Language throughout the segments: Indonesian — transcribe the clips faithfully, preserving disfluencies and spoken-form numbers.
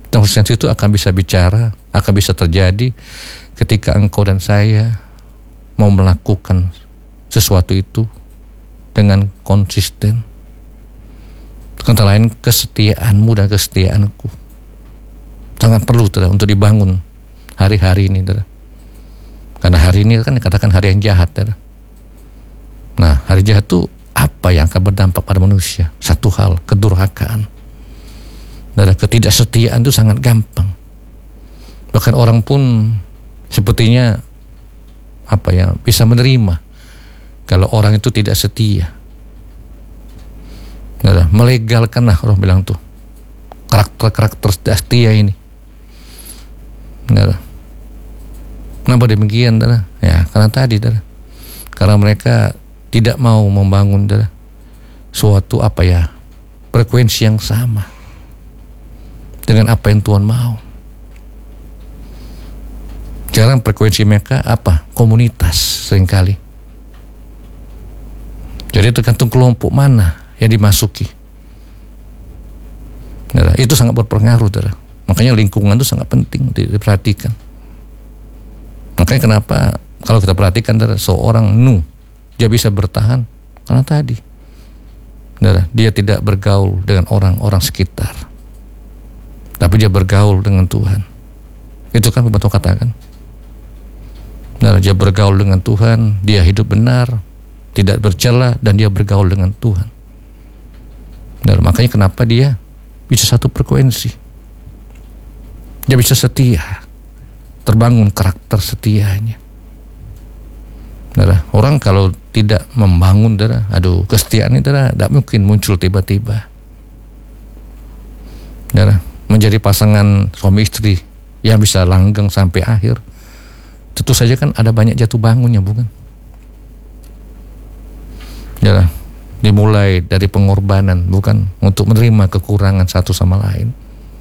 Konsistensi itu akan bisa bicara, akan bisa terjadi ketika engkau dan saya mau melakukan sesuatu itu dengan konsisten. Kata lain, kesetiaanmu dan kesetiaanku sangat perlu saudara, untuk dibangun hari-hari ini saudara. Karena hari ini kan dikatakan hari yang jahat saudara. Nah, hari jahat itu apa yang akan berdampak pada manusia? Satu hal, kedurhakaan. Dan ketidaksetiaan itu sangat gampang. Bahkan orang pun sepertinya apa ya, bisa menerima kalau orang itu tidak setia. Nah, melegalkan lah orang bilang tuh karakter-karakter tidak setia ini. Nah, kenapa demikian? Nah, ya karena tadi, nah, karena mereka tidak mau membangun nah, suatu apa ya, frekuensi yang sama dengan apa yang Tuhan mau. Sekarang frekuensi mereka apa? Komunitas seringkali. Jadi tergantung kelompok mana yang dimasuki. Nah, itu sangat berpengaruh. Nah. Makanya lingkungan itu sangat penting diperhatikan. Makanya kenapa kalau kita perhatikan nah, seorang Nuh, dia bisa bertahan karena tadi nah, dia tidak bergaul dengan orang-orang sekitar, tapi dia bergaul dengan Tuhan. Itu kan Tuhan katakan. Nah, dia bergaul dengan Tuhan, dia hidup benar, tidak bercela, dan dia bergaul dengan Tuhan. Nah, makanya kenapa dia bisa satu frekuensi, dia bisa setia, terbangun karakter setianya. Nah, orang kalau tidak membangun, darah, aduh kesetiaan itu darah, tidak mungkin muncul tiba-tiba. Darah, menjadi pasangan suami istri yang bisa langgeng sampai akhir, tentu saja kan ada banyak jatuh bangunnya, bukan? Ya, dimulai dari pengorbanan, bukan, untuk menerima kekurangan satu sama lain.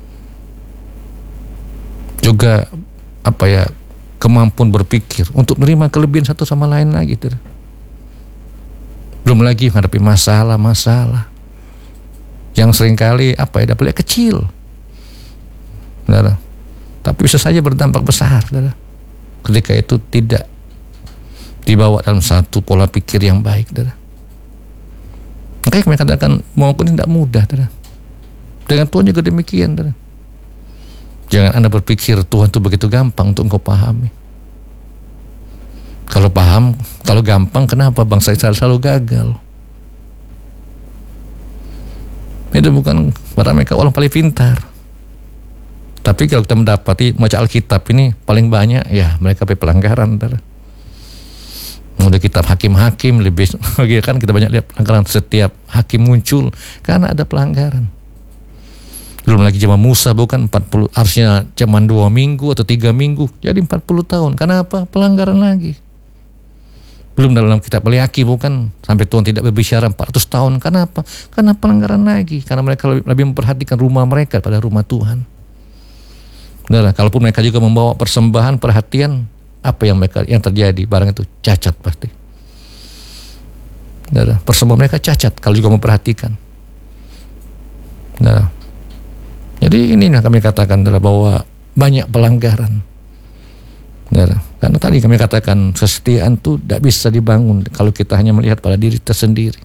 Juga apa ya, kemampuan berpikir untuk menerima kelebihan satu sama lain lagi. Ter. Belum lagi menghadapi masalah-masalah yang seringkali apa ya, dapatnya kecil, saudara, tapi bisa saja berdampak besar, saudara, ketika itu tidak dibawa dalam satu pola pikir yang baik, saudara. Makanya kami katakan maupun tidak mudah, saudara. Dengan Tuhan juga demikian, saudara. Jangan Anda berpikir Tuhan itu begitu gampang untuk engkau pahami. Kalau paham, kalau gampang, kenapa bangsa Israel selalu gagal? Itu bukan para mereka orang paling pintar. Tapi kalau kita mendapati baca Alkitab ini paling banyak, ya mereka pelanggaran. Udah kitab hakim-hakim lebih, kan kita banyak lihat pelanggaran, setiap hakim muncul karena ada pelanggaran. Belum lagi zaman Musa, bukan empat puluh, harusnya zaman dua minggu atau tiga minggu, jadi empat puluh tahun. Kenapa? Pelanggaran lagi. Belum dalam kitab Maleakhi, bukan, sampai Tuhan tidak berbicara empat ratus tahun. Kenapa? Karena pelanggaran lagi. Karena mereka lebih, lebih memperhatikan rumah mereka pada rumah Tuhan. Nah, kalaupun mereka juga membawa persembahan, perhatian, apa yang mereka yang terjadi? Barang itu cacat pasti. Nah, persembahan mereka cacat kalau juga memperhatikan. Nah, jadi ini yang kami katakan adalah bahwa banyak pelanggaran. Nah, karena tadi kami katakan kesetiaan itu tidak bisa dibangun kalau kita hanya melihat pada diri kita sendiri.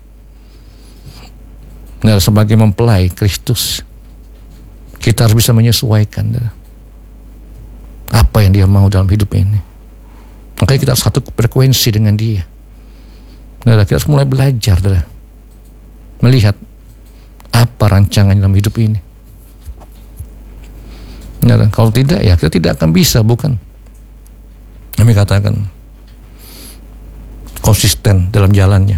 Nah, sebagai mempelai Kristus, kita harus bisa menyesuaikan nah, apa yang dia mau dalam hidup ini. Makanya kita harus satu frekuensi dengan dia. Nah, kita harus mulai belajar nah, melihat apa rancangan dalam hidup ini. Nah, kalau tidak, ya kita tidak akan bisa, bukan? Kami katakan konsisten dalam jalannya.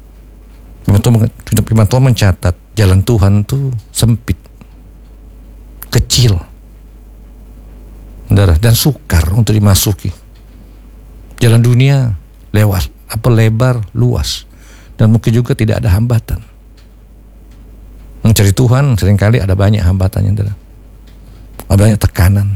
Firman Tuhan mencatat jalan Tuhan itu sempit, kecil, dan sukar untuk dimasuki. Jalan dunia lewat, apa lebar, luas, dan mungkin juga tidak ada hambatan. Mencari Tuhan seringkali ada banyak hambatannya, ada banyak tekanan.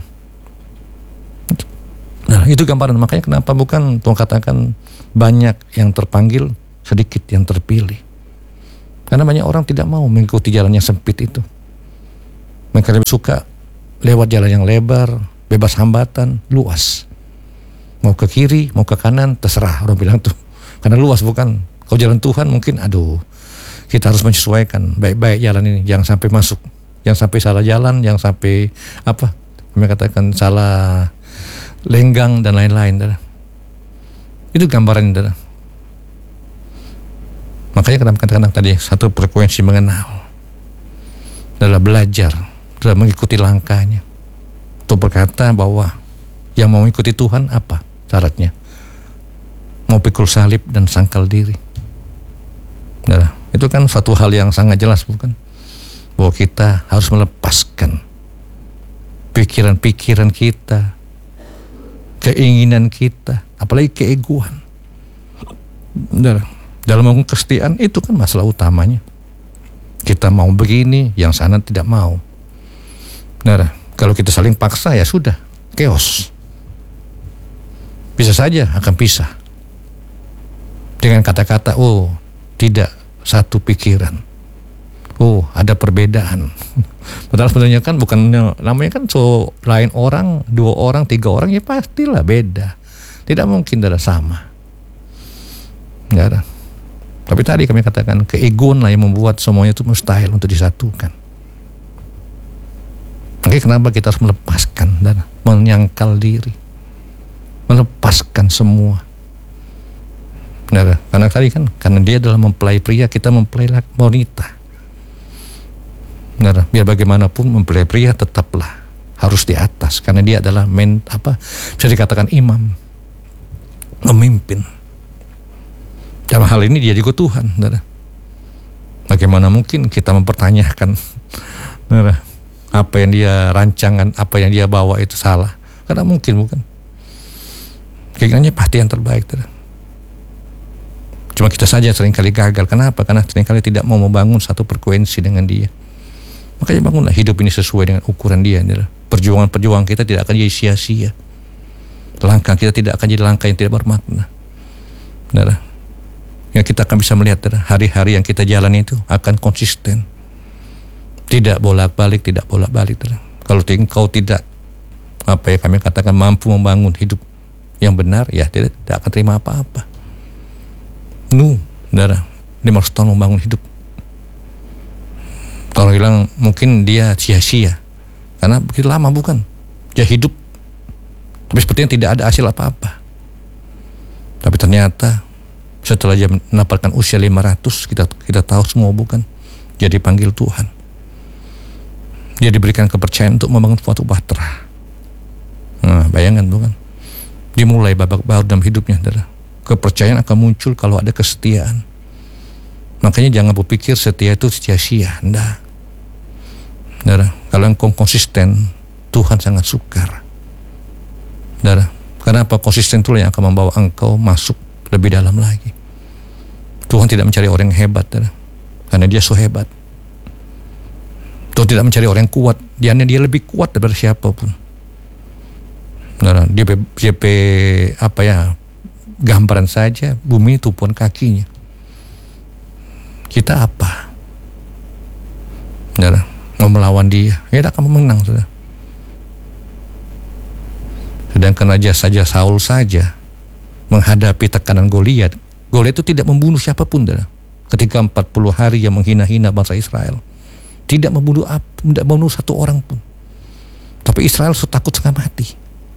Nah, itu gambaran. Makanya kenapa bukan Tuhan katakan banyak yang terpanggil, sedikit yang terpilih. Karena banyak orang tidak mau mengikuti jalan yang sempit itu. Mereka lebih suka lewat jalan yang lebar, bebas hambatan, luas. Mau ke kiri, mau ke kanan, terserah orang bilang tuh. Karena luas bukan. Kalau jalan Tuhan mungkin, aduh, kita harus menyesuaikan baik-baik jalan ini, jangan sampai masuk, jangan sampai salah jalan, jangan sampai apa, kami katakan salah lenggang dan lain-lain. Darah. Itu gambaran, darah. Makanya kadang-kadang tadi satu frekuensi mengenal, adalah belajar, adalah mengikuti langkahnya. Untuk berkata bahwa yang mau mengikuti Tuhan apa syaratnya? Mau pikul salib dan sangkal diri. Nah, itu kan suatu hal yang sangat jelas bukan? Bahwa kita harus melepaskan pikiran-pikiran kita, keinginan kita, apalagi keegoan. Nah, dalam mengungkap kesetiaan itu kan masalah utamanya. Kita mau begini, yang sana tidak mau. Nah, kalau kita saling paksa ya sudah, chaos. Bisa saja akan pisah. Dengan kata-kata, oh tidak satu pikiran. Oh ada perbedaan. Padahal sebenarnya kan bukan, namanya kan so lain orang, dua orang, tiga orang ya pastilah beda. Tidak mungkin ada sama. Enggak ada. Tapi tadi kami katakan keegoan lah yang membuat semuanya itu mustahil untuk disatukan. Oke, kenapa kita harus melepaskan dan menyangkal diri, melepaskan semua. Nah, karena tadi kan karena dia adalah mempelai pria, kita mempelai wanita. Nah, biar bagaimanapun mempelai pria tetaplah harus di atas karena dia adalah men apa bisa dikatakan imam, memimpin. Dalam hal ini dia juga Tuhan. Nah, bagaimana mungkin kita mempertanyakan nah, apa yang dia rancangan, apa yang dia bawa itu salah? Karena mungkin bukan. Keinginannya pasti yang terbaik. Nah. Cuma kita saja seringkali gagal. Kenapa? Karena seringkali tidak mau membangun satu frekuensi dengan dia. Makanya bangunlah hidup ini sesuai dengan ukuran dia. Nah. Perjuangan-perjuangan kita tidak akan jadi sia-sia. Langkah kita tidak akan jadi langkah yang tidak bermakna. Nah, yang kita akan bisa melihat hari-hari yang kita jalani itu akan konsisten, tidak bolak-balik, tidak bolak-balik. Kalau engkau tidak apa ya kami katakan mampu membangun hidup yang benar, ya tidak, tidak akan terima apa-apa. Nu, darah, lima ratus tahun membangun hidup. Kalau bilang mungkin dia sia-sia, karena begitu lama bukan, dia hidup, tapi sepertinya tidak ada hasil apa-apa. Tapi ternyata setelah dia mendapatkan usia lima ratus, kita kita tahu semua bukan, dia dipanggil Tuhan. Dia diberikan kepercayaan untuk membangun suatu bahtera. Nah, bayangan bukan? Dimulai babak baru dalam hidupnya. Adalah kepercayaan akan muncul kalau ada kesetiaan. Makanya jangan berpikir setia itu sia-sia. Enggak. Adalah kalau engkau konsisten, Tuhan sangat sukar. Adalah kenapa konsisten itulah yang akan membawa engkau masuk lebih dalam lagi. Tuhan tidak mencari orang yang hebat, adalah karena dia so hebat. Tuhan tidak mencari orang yang kuat, dia dia lebih kuat daripada siapapun. Nah, dia dia apa ya gambaran saja bumi itu pun kakinya. Kita apa? Nah, mau melawan dia, ya tidak akan menang, sudah. Sedangkan aja saja Saul saja menghadapi tekanan Goliat. Goliat itu tidak membunuh siapapun, dah. Ketika empat puluh hari yang menghina-hina bangsa Israel, tidak membunuh tidak membunuh satu orang pun. Tapi Israel so takut setengah mati.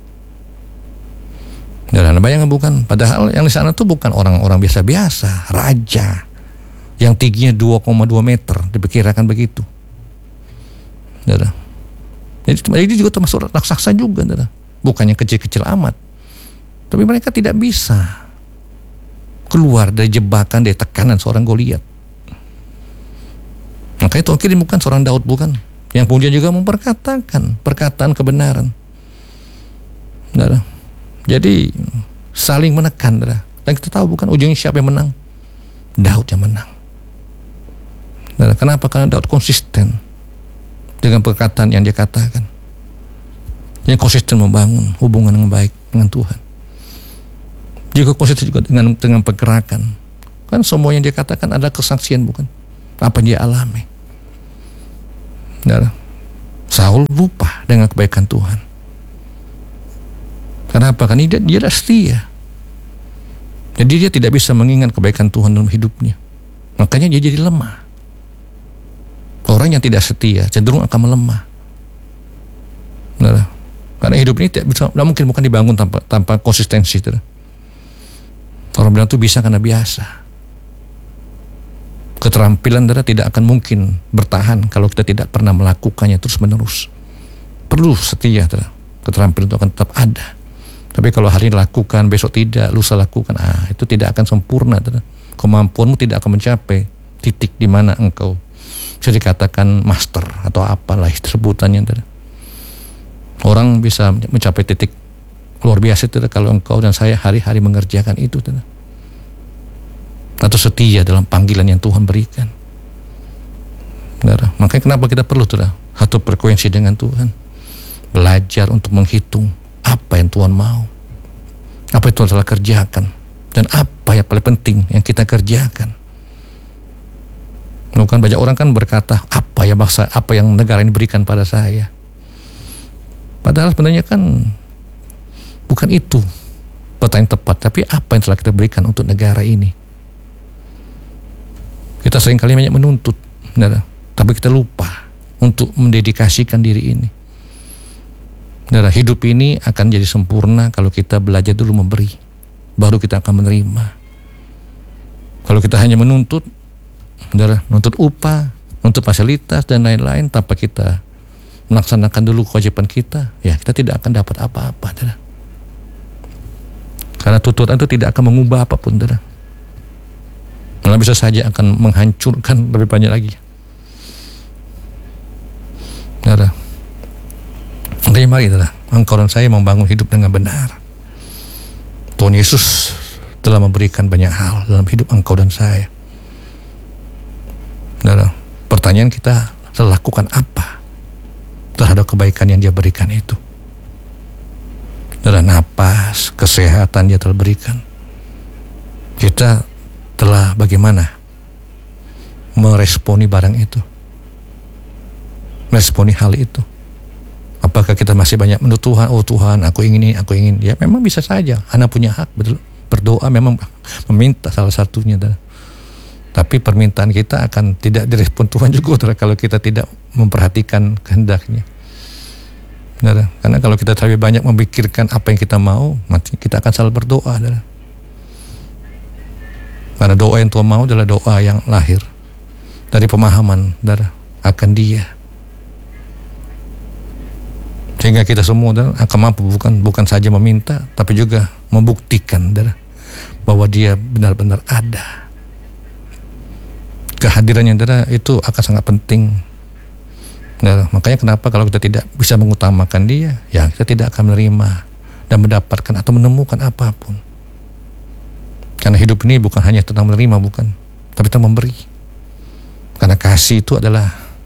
Dan bayangkan bukan, padahal yang di sana tuh bukan orang-orang biasa-biasa, raja yang tingginya dua koma dua meter, diperkirakan begitu. Dah. Jadi itu juga termasuk raksasa juga, dah. Bukannya kecil-kecil amat. Tapi mereka tidak bisa keluar dari jebakan, dari tekanan seorang Goliat. Makanya Tuhan kirim bukan seorang Daud bukan, yang punya juga memperkatakan perkataan kebenaran. Nah, jadi saling menekan. Nah. Dan kita tahu bukan ujungnya siapa yang menang? Daud yang menang. Nah, kenapa? Karena Daud konsisten dengan perkataan yang dia katakan. Yang konsisten membangun hubungan yang baik dengan Tuhan. Juga konsisten juga dengan dengan pergerakan. Kan semua yang dia katakan ada kesaksian bukan? Apa yang dia alami. Nah, Saul lupa dengan kebaikan Tuhan. Kenapa? Karena dia, dia setia. Jadi dia tidak bisa mengingat kebaikan Tuhan dalam hidupnya. Makanya dia jadi lemah. Orang yang tidak setia cenderung akan melemah. Nah, karena hidup ini tidak bisa, tidak mungkin bukan dibangun tanpa tanpa konsistensi. Orang bilang itu bisa karena biasa. Keterampilan darah tidak akan mungkin bertahan kalau kita tidak pernah melakukannya terus menerus. Perlu setia, darah. Keterampilan itu akan tetap ada. Tapi kalau hari ini lakukan, besok tidak, lusa lakukan, ah itu tidak akan sempurna. Darah. Kemampuanmu tidak akan mencapai titik di mana engkau bisa dikatakan master atau apalah sebutannya. Darah. Orang bisa mencapai titik luar biasa darah, kalau engkau dan saya hari-hari mengerjakan itu. Darah. Atau setia dalam panggilan yang Tuhan berikan. Darah. Makanya kenapa kita perlu darah, satu frekuensi dengan Tuhan. Belajar untuk menghitung apa yang Tuhan mau, apa yang Tuhan telah kerjakan, dan apa yang paling penting yang kita kerjakan. Bukan banyak orang kan berkata apa ya bangsa, apa yang negara ini berikan pada saya. Padahal sebenarnya kan bukan itu pertanyaan tepat, tapi apa yang telah kita berikan untuk negara ini. Kita seringkali banyak menuntut, darah, tapi kita lupa untuk mendedikasikan diri ini. Darah, hidup ini akan jadi sempurna kalau kita belajar dulu memberi, baru kita akan menerima. Kalau kita hanya menuntut, darah, menuntut upah, menuntut fasilitas dan lain-lain tanpa kita melaksanakan dulu kewajiban kita, ya kita tidak akan dapat apa-apa, darah. Karena tuntutan itu tidak akan mengubah apapun, darah. Malah bisa saja akan menghancurkan lebih banyak lagi. Darah. Makanya mari darah, engkau dan saya membangun hidup dengan benar. Tuhan Yesus telah memberikan banyak hal dalam hidup engkau dan saya. Darah. Pertanyaan kita, telah lakukan apa terhadap kebaikan yang Dia berikan itu? Darah, napas, kesehatan Dia telah berikan. Kita telah bagaimana meresponi barang itu, meresponi hal itu. Apakah kita masih banyak menurut Tuhan, oh Tuhan aku ingin ini, aku ingin, ya memang bisa saja, anak punya hak betul, berdoa memang meminta salah satunya. Tapi permintaan kita akan tidak direspon Tuhan juga kalau kita tidak memperhatikan kehendaknya. Karena kalau kita terlalu banyak memikirkan apa yang kita mau, nanti kita akan salah berdoa. Karena doa yang Tuhan mau adalah doa yang lahir dari pemahaman darah akan Dia, sehingga kita semua darah akan mampu bukan bukan saja meminta, tapi juga membuktikan darah bahwa Dia benar-benar ada. Kehadirannya darah itu akan sangat penting. Darah. Makanya kenapa kalau kita tidak bisa mengutamakan Dia, ya kita tidak akan menerima dan mendapatkan atau menemukan apapun. Karena hidup ini bukan hanya tentang menerima, bukan, tapi tentang memberi. Karena kasih itu adalah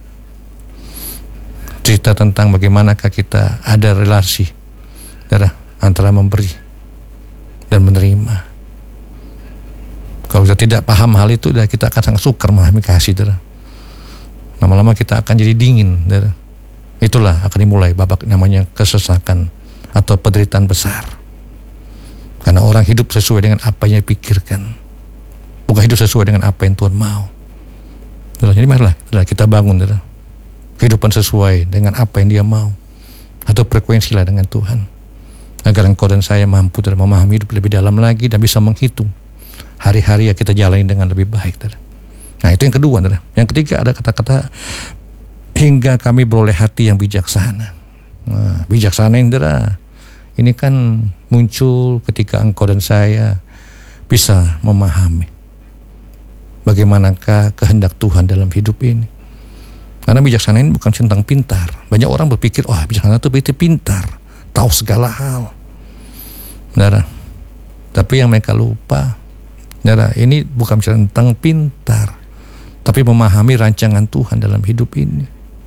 cerita tentang bagaimanakah kita ada relasi darah antara memberi dan menerima. Kalau kita tidak paham hal itu, kita akan sangat sukar memahami kasih, darah. Lama-lama kita akan jadi dingin, darah. Itulah akan dimulai babak namanya kesesakan atau penderitaan besar. Karena orang hidup sesuai dengan apa yang dipikirkan, bukan hidup sesuai dengan apa yang Tuhan mau. Jadi marilah kita bangun darah, kehidupan sesuai dengan apa yang Dia mau, atau frekuensilah dengan Tuhan, agar engkau dan saya mampu darah, memahami hidup lebih dalam lagi dan bisa menghitung hari-hari yang kita jalani dengan lebih baik. Darah. Nah itu yang kedua. Darah. Yang ketiga ada kata-kata hingga kami beroleh hati yang bijaksana. Nah, bijaksana yang darah ini kan muncul ketika engkau dan saya bisa memahami bagaimanakah kehendak Tuhan dalam hidup ini. Karena bijaksana ini bukan tentang pintar. Banyak orang berpikir, wah oh, bijaksana itu berarti pintar, tahu segala hal. Darah. Tapi yang mereka lupa, darah, ini bukan bicara tentang pintar, tapi memahami rancangan Tuhan dalam hidup ini.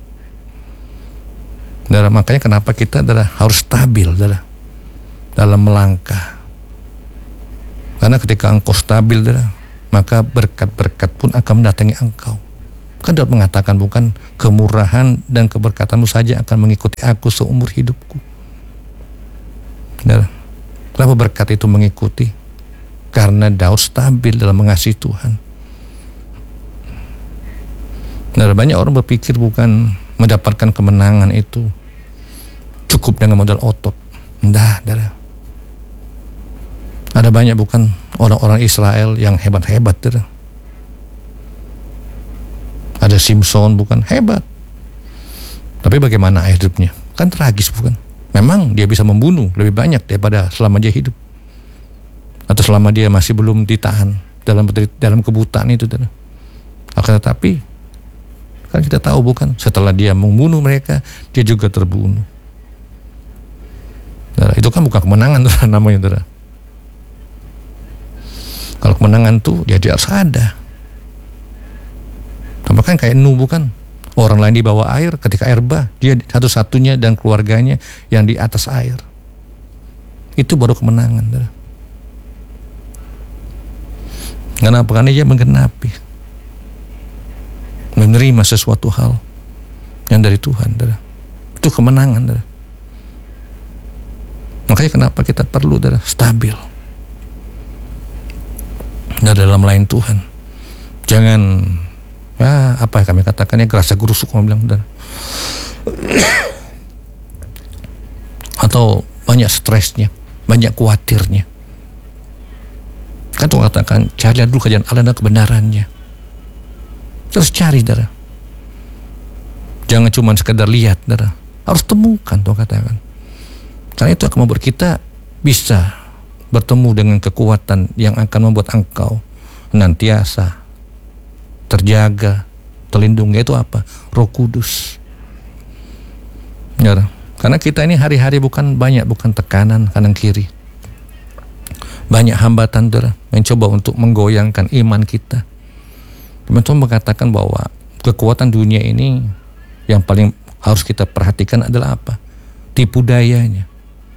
Darah, makanya kenapa kita darah harus stabil darah dalam melangkah. Karena ketika engkau stabil darah, maka berkat-berkat pun akan mendatangi engkau. Kan Daud mengatakan, bukan kemurahan dan keberkatanmu saja akan mengikuti aku seumur hidupku. Nah, kenapa berkat itu mengikuti? Karena Daud stabil dalam mengasihi Tuhan. Nah, banyak orang berpikir bukan mendapatkan kemenangan itu cukup dengan modal otot. Nah, darah. Ada banyak bukan orang-orang Israel yang hebat-hebat, darah. Ada Simpson, bukan hebat, tapi bagaimana hidupnya? Kan tragis, bukan? Memang dia bisa membunuh lebih banyak daripada selama dia hidup, atau selama dia masih belum ditahan dalam dalam kebutaan itu. Akan tetapi kan kita tahu, bukan, setelah dia membunuh mereka, dia juga terbunuh. Nah, itu kan bukan kemenangan, namanya. Kalau kemenangan tuh dia harus ada. Bahkan kayak Nuh, bukan, orang lain di bawah air, ketika air bah, dia satu-satunya dan keluarganya yang di atas air. Itu baru kemenangan. Kenapa? Karena dia menggenapi, menerima sesuatu hal yang dari Tuhan. Itu kemenangan. Makanya kenapa kita perlu stabil dalam lain Tuhan. Jangan, ya apa yang kami katakannya, gerasa gerusuk, kami bilang, dan atau banyak stresnya, banyak khawatirnya. Kan Tuhan katakan, carilah dulu kerajaan Allah dan kebenarannya. Terus cari, darah. Jangan cuma sekedar lihat, darah. Harus temukan, Tuhan katakan. Karena itu akan membuat kita bisa bertemu dengan kekuatan yang akan membuat engkau senantiasa terjaga, terlindungi. Itu apa? Roh Kudus. Ya, karena kita ini hari-hari bukan banyak, bukan tekanan kanan kiri, banyak hambatan darah yang coba untuk menggoyangkan iman kita. Teman-teman mengatakan bahwa kekuatan dunia ini yang paling harus kita perhatikan adalah apa? Tipu dayanya.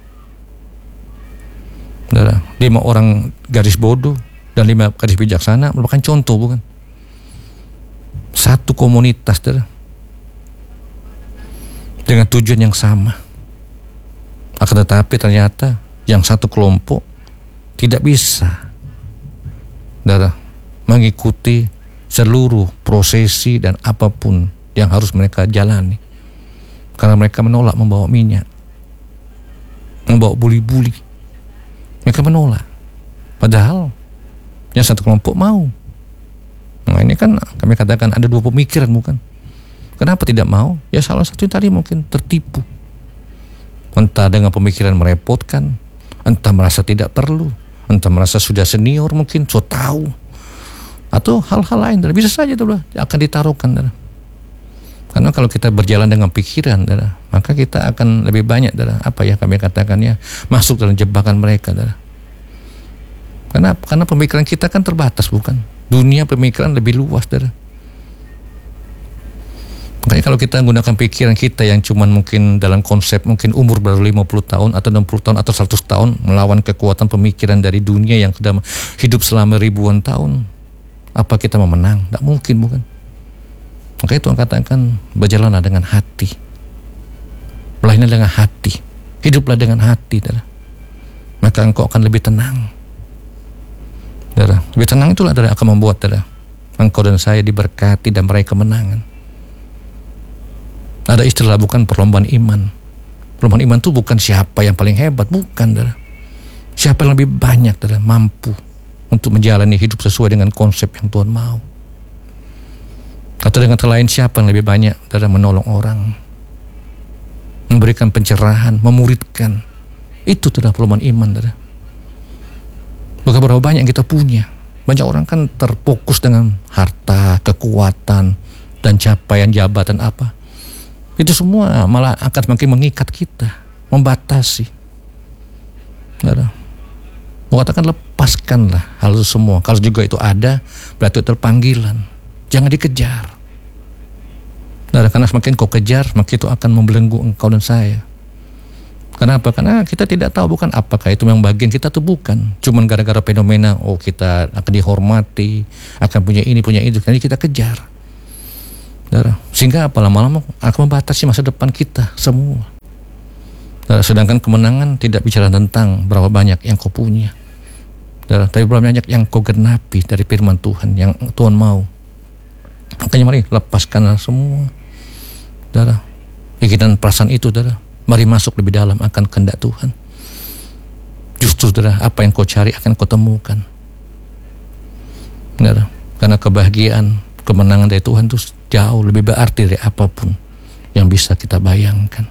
Darah, lima orang gadis bodoh dan lima gadis bijaksana merupakan contoh, bukan? Satu komunitas, darah, dengan tujuan yang sama. Akan tetapi ternyata yang satu kelompok tidak bisa, darah, mengikuti seluruh prosesi dan apapun yang harus mereka jalani, karena mereka menolak membawa minyak, membawa buli-buli. Mereka menolak, padahal yang satu kelompok mau. Nah, ini kan kami katakan ada dua pemikiran, bukan? Kenapa tidak mau? Ya salah satu tadi mungkin tertipu, entah dengan pemikiran merepotkan, entah merasa tidak perlu, entah merasa sudah senior, mungkin so tahu, atau hal-hal lain. Bisa saja tuh akan ditaruhkan. Darah. Karena kalau kita berjalan dengan pikiran, darah, maka kita akan lebih banyak, darah, apa ya kami katakannya, masuk dalam jebakan mereka, darah. Karena karena pemikiran kita kan terbatas, bukan? Dunia pemikiran lebih luas, darah. Makanya kalau kita menggunakan pikiran kita yang cuman mungkin dalam konsep mungkin umur baru lima puluh tahun atau enam puluh tahun atau seratus tahun melawan kekuatan pemikiran dari dunia yang sudah hidup selama ribuan tahun, apa kita mau menang? Tidak mungkin, bukan? Makanya Tuhan katakan, berjalanlah dengan hati, berlainlah dengan hati, hiduplah dengan hati, darah. Maka engkau akan lebih tenang, darah. Lebih tenang itulah, darah, akan membuat, darah, engkau dan saya diberkati dan meraih kemenangan. Ada istilah, bukan, perlombaan iman. Perlombaan iman itu bukan siapa yang paling hebat, bukan, darah. Siapa yang lebih banyak, darah, mampu untuk menjalani hidup sesuai dengan konsep yang Tuhan mau. Atau dengan kata lain, siapa yang lebih banyak, darah, menolong orang, memberikan pencerahan, memuridkan. Itu adalah perlombaan iman, darah. Bukan berapa banyak yang kita punya. Banyak orang kan terfokus dengan harta, kekuatan, dan capaian jabatan apa. Itu semua malah akan semakin mengikat kita, membatasi. Darah. Mengatakan lepaskanlah hal itu semua. Kalau juga itu ada, berarti itu terpanggilan. Jangan dikejar. Nah, karena semakin kau kejar, semakin itu akan membelenggu engkau dan saya. Kenapa? Karena kita tidak tahu, bukan, apakah itu memang bagian kita atau bukan. Cuman gara-gara fenomena, oh kita akan dihormati, akan punya ini, punya itu. Jadi kita kejar. Saudara, sehingga apa, lama-lama akan membatasi masa depan kita semua. Saudara, sedangkan kemenangan tidak bicara tentang berapa banyak yang kau punya, saudara, tapi berapa banyak yang kau genapi dari firman Tuhan yang Tuhan mau. Makanya mari lepaskanlah semua, saudara, pikiran perasaan itu, saudara. Mari masuk lebih dalam akan kehendak Tuhan. Justru, saudara, apa yang kau cari akan kau temukan, saudara. Karena kebahagiaan, kemenangan dari Tuhan itu jauh lebih berarti dari apapun yang bisa kita bayangkan.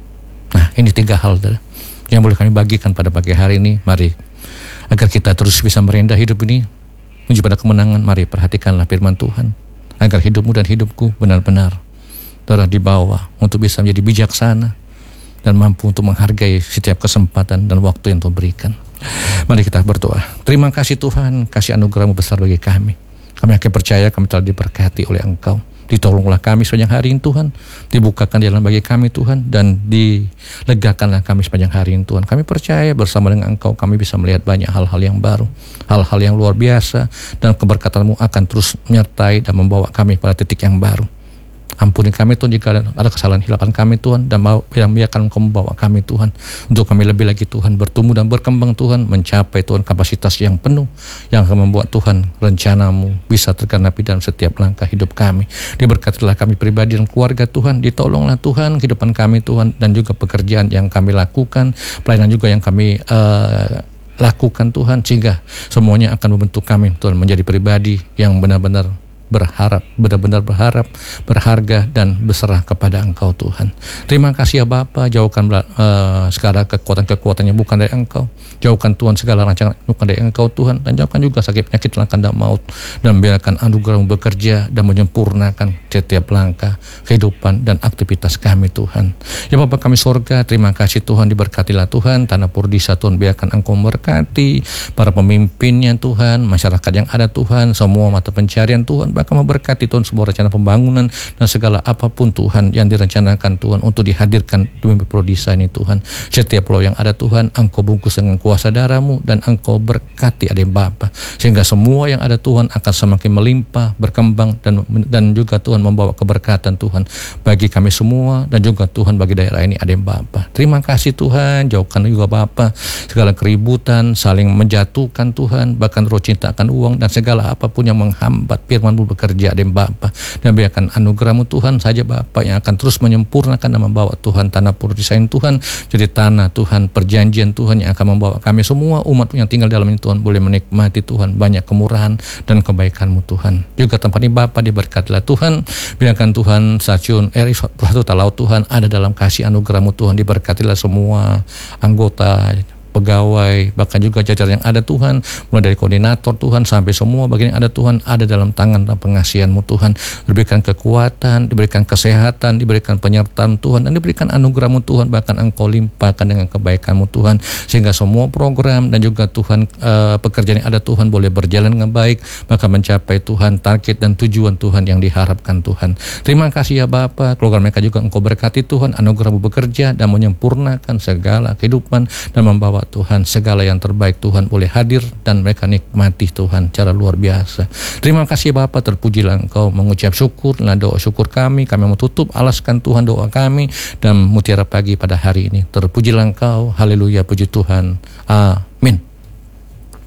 Nah, ini tiga hal, saudara, yang boleh kami bagikan pada pagi hari ini. Mari, agar kita terus bisa merendah hidup ini menuju pada kemenangan, mari perhatikanlah firman Tuhan, agar hidupmu dan hidupku benar-benar, saudara, dibawa untuk bisa menjadi bijaksana dan mampu untuk menghargai setiap kesempatan dan waktu yang Tuhan berikan. Mari kita berdoa. Terima kasih Tuhan, kasih anugerah-Mu besar bagi kami. Kami akan percaya kami telah diberkati oleh Engkau. Ditolonglah kami sepanjang hari ini Tuhan, dibukakan jalan bagi kami Tuhan, dan dilegakanlah kami sepanjang hari ini Tuhan. Kami percaya bersama dengan Engkau kami bisa melihat banyak hal-hal yang baru, hal-hal yang luar biasa, dan keberkatan-Mu akan terus menyertai dan membawa kami pada titik yang baru. Ampuni kami Tuhan jika ada kesalahan hilapan kami Tuhan, dan yang biarkan Engkau membawa kami Tuhan untuk kami lebih lagi Tuhan bertumbuh dan berkembang Tuhan, mencapai Tuhan kapasitas yang penuh yang akan membuat Tuhan rencana-Mu bisa tergenapi dalam setiap langkah hidup kami. Diberkatilah kami pribadi dan keluarga Tuhan, ditolonglah Tuhan kehidupan kami Tuhan, dan juga pekerjaan yang kami lakukan, pelayanan juga yang kami uh, lakukan Tuhan, sehingga semuanya akan membentuk kami Tuhan menjadi pribadi yang benar-benar berharap, benar-benar berharap, berharga, dan berserah kepada Engkau Tuhan. Terima kasih ya Bapa, jauhkan uh, segala kekuatan-kekuatan yang bukan dari Engkau, jauhkan Tuhan segala rancangan bukan dari Engkau Tuhan, dan jauhkan juga sakit penyakit langkah dan maut, dan biarkan anugerah-Mu bekerja dan menyempurnakan setiap langkah kehidupan dan aktivitas kami Tuhan. Ya Bapa kami sorga, terima kasih Tuhan, diberkatilah Tuhan tanah Purdisa Tuhan, biarkan Engkau memberkati para pemimpinnya Tuhan, masyarakat yang ada Tuhan, semua mata pencarian Tuhan, bahkan memberkati Tuhan semua rencana pembangunan dan segala apapun Tuhan yang direncanakan Tuhan untuk dihadirkan di Purdisa ini Tuhan. Setiap pulau yang ada Tuhan, Engkau bungkus dengan kuasa darah-Mu, dan Engkau berkati adik Bapa, sehingga semua yang ada Tuhan akan semakin melimpah, berkembang, dan dan juga Tuhan membawa keberkatan Tuhan bagi kami semua, dan juga Tuhan bagi daerah ini adik Bapa. Terima kasih Tuhan, jauhkan juga Bapa segala keributan, saling menjatuhkan Tuhan, bahkan roh cinta akan uang dan segala apapun yang menghambat firman-Mu bekerja dan Bapa, dan biarkan anugerah-Mu Tuhan saja Bapa yang akan terus menyempurnakan dan membawa Tuhan tanah Purdisa ini Tuhan jadi tanah Tuhan perjanjian Tuhan yang akan membawa kami semua umat yang tinggal dalam ini Tuhan boleh menikmati Tuhan banyak kemurahan dan kebaikan-Mu Tuhan. Juga tempat ini Bapa diberkatilah Tuhan, biarkan Tuhan stasiun R I Satu Laut Tuhan ada dalam kasih anugerah-Mu Tuhan, diberkatilah semua anggota, pegawai, bahkan juga jajaran yang ada Tuhan, mulai dari koordinator Tuhan sampai semua bagian yang ada Tuhan, ada dalam tangan dan pengasihan-Mu Tuhan. Diberikan kekuatan, diberikan kesehatan, diberikan penyertaan Tuhan, dan diberikan anugerah-Mu Tuhan, bahkan Engkau limpahkan dengan kebaikan-Mu Tuhan, sehingga semua program dan juga Tuhan uh, pekerjaan yang ada Tuhan boleh berjalan dengan baik, bahkan mencapai Tuhan target dan tujuan Tuhan yang diharapkan Tuhan. Terima kasih ya Bapa, keluarga mereka juga Engkau berkati Tuhan, anugerah-Mu bekerja dan menyempurnakan segala kehidupan dan membawa Tuhan segala yang terbaik Tuhan boleh hadir dan mereka nikmati Tuhan cara luar biasa. Terima kasih Bapa, terpujilah Engkau, mengucap syukur dan doa syukur kami, kami mau tutup alaskan Tuhan doa kami dan mutiara pagi pada hari ini. Terpujilah Engkau, haleluya, puji Tuhan, amin.